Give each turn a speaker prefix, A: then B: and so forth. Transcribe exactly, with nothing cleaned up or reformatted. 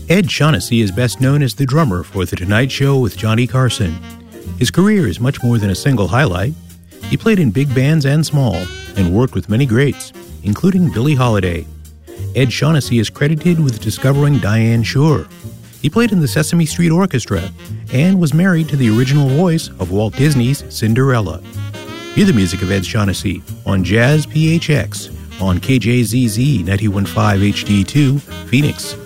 A: Ed Shaughnessy is best known as the drummer for The Tonight Show with Johnny Carson. His career is much more than a single highlight. He played in big bands and small, and worked with many greats, including Billie Holiday. Ed Shaughnessy is credited with discovering Diane Shore. He played in the Sesame Street Orchestra and was married to the original voice of Walt Disney's Cinderella. Hear the music of Ed Shaughnessy on Jazz P H X on K J Z Z ninety-one point five H D two, Phoenix.